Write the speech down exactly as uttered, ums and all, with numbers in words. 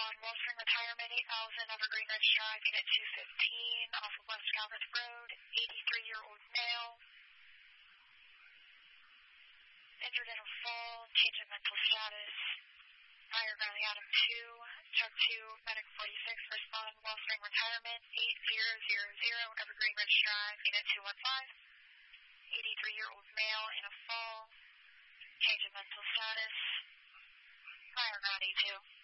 Respond Wellspring Retirement, eight thousand Evergreen Ridge Drive, Unit two fifteen, off of West Calvert Road, eighty-three-year-old male. Injured in a fall, change of mental status. Fire Valley Adam two, Chuck two, Medic forty-six, respond Wellspring Retirement, eight thousand Evergreen Ridge Drive, Unit two one five. eighty-three-year-old male in a fall, change of mental status. Fire Valley two.